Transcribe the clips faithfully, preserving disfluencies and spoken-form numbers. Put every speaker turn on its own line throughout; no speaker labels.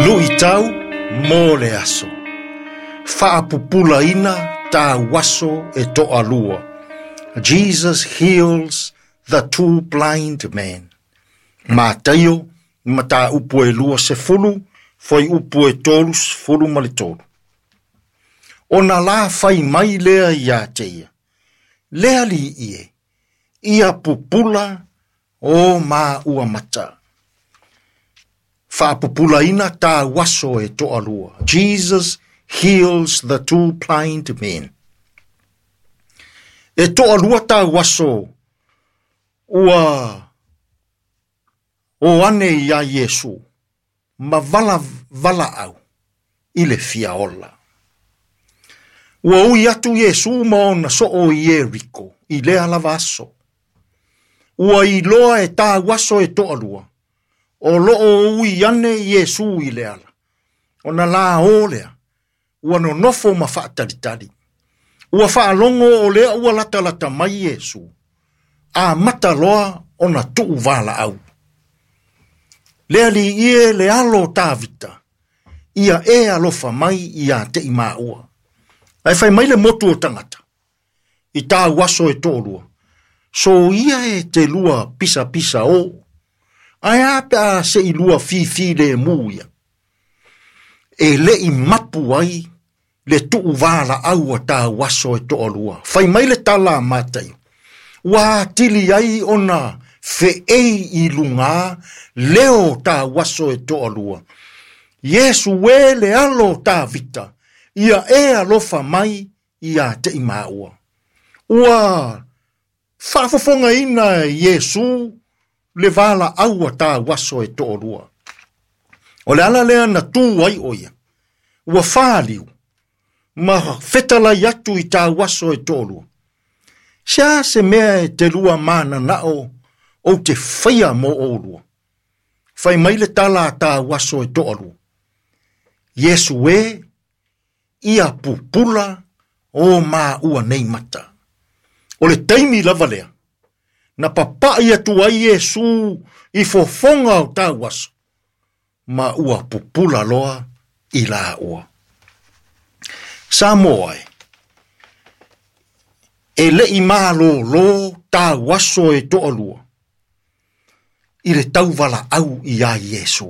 Lui tau mo le aso. Whaapupula ina tā waso e toa lua. Jesus heals the two blind men. Mā taio, ma tā upu e lua se fulu, foi upu e tolus fulu mali tolu. Ona la fai mai lea ia teia. Lea li ie. Ia pupula o mā ua mata. Whaapupula ina tā waso e toa lua. Jesus heals the two blind men. E toa lua tā waso ua o ane ia Yesu ma vala vala au ile fiaola. Ua ui atu Yesu ma ona so o Jericho i lea lava aso. Ua i loa e tā waso e toa lua. O loo ui ane Yesu i lea la. Ona la o lea. Ua no nofo ma whaataritari. Ua whaalongo o lea ua lata lata mai Yesu. A mata loa ona tuu vala au. Lea li ie le alo tā vita. Ia e alofa mai ia te ima ua. Ai whai mai le motu o tangata. I tā waso e tōrua. So ia e te lua pisa pisa o. Ai apea se i lua fi fi le muia. E le i mapu ai le tuu vala au a tā waso e tōrua. Whai mai le tala matai. Wa tili ai ona fe ei i lunga leo tā waso e tōrua. Yesu we le alo tā vita. Ia e alofa mai ia te ima ua. Ua whaafafonga ina Yesu le vala aua tā waso e tōrua. O le ala lea na tū ai oia. Ua whāliu. Ma whetala yatu i tā waso e tōrua. Sia se mea e te lua mana nao o te whaia mo o lua. Whai mai le tala tā waso e tōrua. Yesu we ia pupula o mā ua nei mata. O le taimi lava lea. Na papa ia tu ai Yesu i fofonga o tā waso. Ma ua pupula loa i la ua. Sa moai. E le i malo lo tā waso e toa lua. I le tau vala au i a Yesu.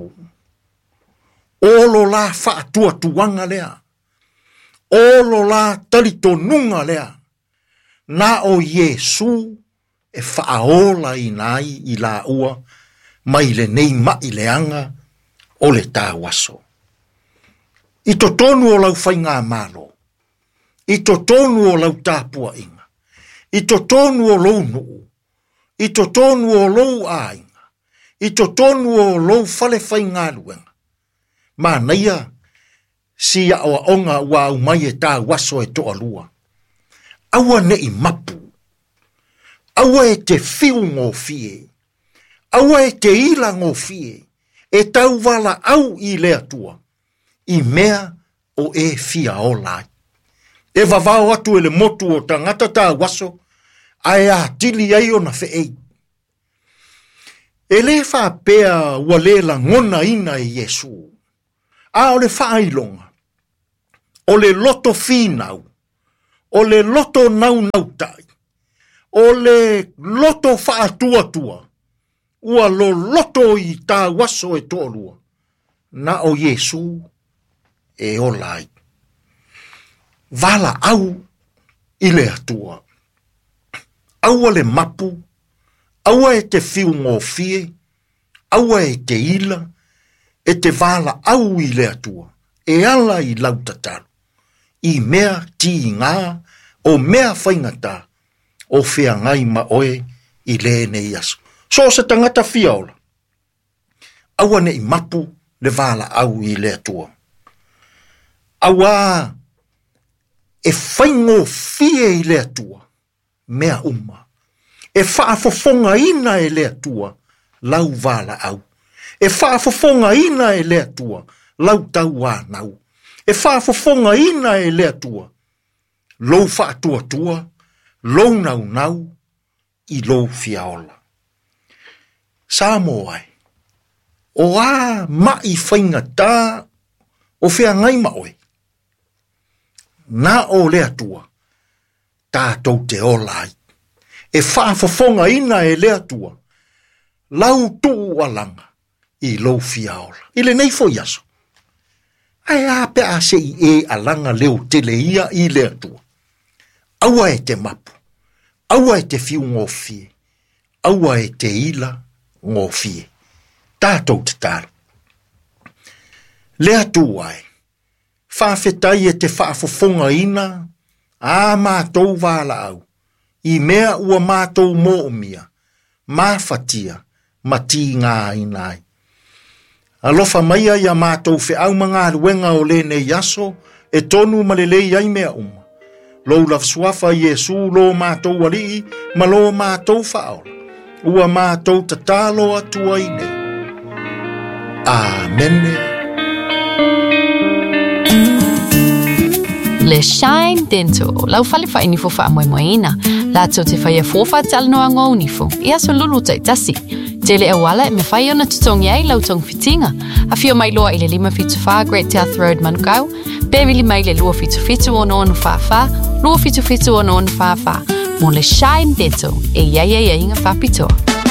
Olo la whaatua tuanga lea. Olo la talito nunga lea. Na o Yesu e whaaola i nai i la ua. Mai le nei mai leanga o le tā waso. I to tonu o lau whainga malo. I to tonu o lau tāpua inga. I to tonu o lau nuu. I to tonu o lau a inga. I to tonu o lau whale whainga luenga. Ma naia, si a o onga wa umai e tā waso e toa lua. Aua ne i mapu. Aua e te fiu ngō fie. Aua e te ila ngō fie. E tau wala au i lea tua. I mea o e fia o lai. E vavao atu e le motu o tangata tā waso. Ai a tili ai o na fe ei. E le wha pea walela ngona ina e Yesu. A o le whaailonga. O le loto finau. O le loto nau nau tai. O le loto whaatua tua. Ua lo loto i tā waso e tōrua. Na o Yesu e o lai. Vala au i le atua. Aua le mapu. Aua e te fiu ngō fie. Aua e te ila. E te vala au i le atua. E ala i lautataru. I mea ti ngā. O mea whaingata. O whea ngai ma oe i le ne iasu. So se tangata fiaola. Aua ne i mapu le vala au i le atua. Aua e whaingo fie i le atua. Mea uma. E whaafofonga ina e le atua. Lau vala au. E whaafofonga ina e le atua. Lau tau wānau. E whaafofonga ina e le atua. Lou whaatua tua. Lou nau nau. I lou fiaola. Sa moai. o a mai whainga tā o whea ngai maoe. Nā o lea tua, tātou te olai. E whaafafonga ina e lea tua, lau tuu alanga i lau fiaola. Ile nei fo yaso. Ai a pe a se i e alanga leo tele ia i lea tua. Aua e te mapu, aua e te fiu ngofie, aua e te ila ngofie. Tātou te tāra. Lea tua e, whawhetai e te whaafofonga ina, a mātou wāla au, i mea ua mātou mō umia, māwhatia, mati ngā inai. Alofa maia ia mātou whi au mga ruenga o le ne yaso, e tonu malelei ai mea uma. Lou laf suafa Yesu lo mātou wali, ma lo mātou whaola. Ua mātou tatalo atua i nei. Amene.
Le Shine Dental, lau fale fa ini fo fa moe moeina. La to te fai a fofa tal no anga unifo. Ia so lulu tai tasi. Tele e wala me fai ona tutongi ai lau tong fitinga. A fio mai loa ile lima fitu fa Great South Road Manukau. Bemili mai le lua fitu fitu ono ono fa fa. Lua fitu fitu ono ono fa fa. Mo Le Shine Dental. E ia ia ia inga fa pitoa.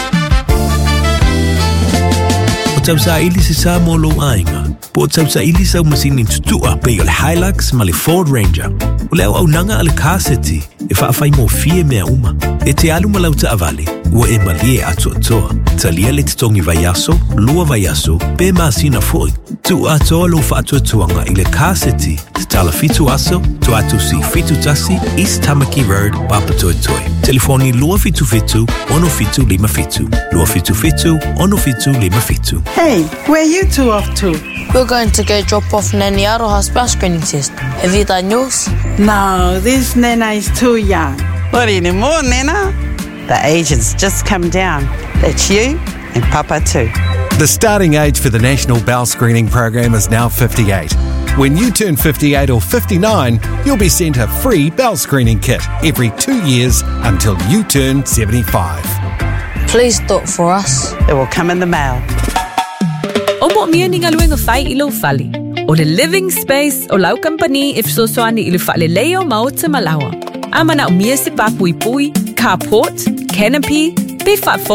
Tau sa ili se sa mo lo ainga. Po tau sa ili sa masini tutua pe o le Hilux ma le Ford Ranger. O leo au nanga ale kaseti e whaafai mo fie mea uma. E te alu malau ta avale, ua e malie atu atoa. Talia le te tongi vaiaso, lua vaiaso, pe maasina foi. Tu atoa lo whaatu atuanga i le kaseti te tala fitu aso, tu atu si fitu tasi, East Tamaki Road, Papatoe Toi. Telefoni lua fitu fitu, ono fitu lima fitu. Lua fitu fitu, ono fitu lima fitu.
Hey, where you two off to?
We're going to go drop off Nanny Aroha's bus screening test. Have you done yours?
No, this Nana is too young.
What anymore, Nana? The age has just come down. That's you and Papa too.
The starting age for the National Bowel Screening Program is now fifty-eight. When you turn fifty-eight or fifty-nine, you'll be sent a free bowel screening kit every two years until you turn seventy-five.
Please do it for us.
It will come in the mail.
O mo mia ni ngaluenga fai ilo fali. O le living space o lau company if so soani ilu fale leo mao te malawa. Ama na o mia se pa pui pui, carport, canopy, pe fa